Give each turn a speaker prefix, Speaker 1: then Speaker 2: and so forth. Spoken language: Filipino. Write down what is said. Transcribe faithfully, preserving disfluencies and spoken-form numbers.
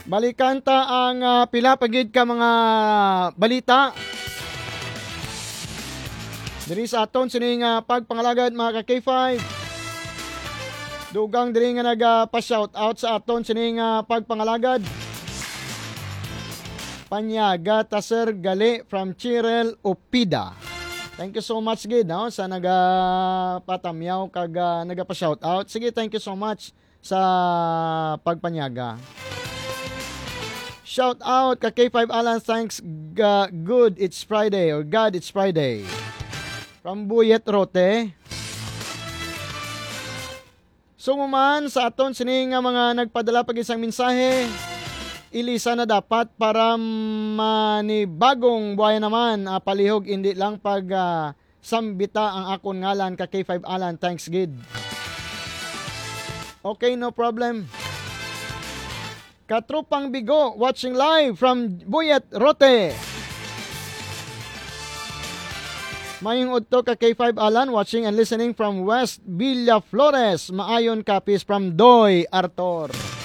Speaker 1: Balikan ta ang uh, pila pagid ka mga balita. Diri sa aton sining uh, pagpangalagad mga ka K five. Dugang diri nga nag-pa-shout out sa aton sining uh, pagpangalagad. Panyaga Taser Gali from Chirel Opida. Thank you so much gid no sa naga-patamyaw kag uh, naga-pa-shout out. Sige, thank you so much sa pagpanyaga. Shout out ka K five Alan, thanks uh, good it's Friday or God it's Friday. From Buyet Rote. Sumuman sa aton sining mga nagpadala pag isang mensahe. Ilisa na dapat para manibagong buhay naman uh, palihog hindi lang pag uh, sambita ang akon ngalan ka K five Alan, thanks gid. Okay, no problem. Katrupang Bigo watching live from Buyet Rote. Mayong udto ka K five Alan watching and listening from West Villa Flores. Maayon kapis from Doy Artor.